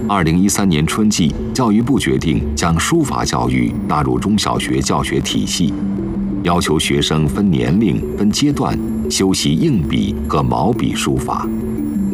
2013年春季，教育部决定将书法教育纳入中小学教学体系，要求学生分年龄、分阶段修习硬笔和毛笔书法。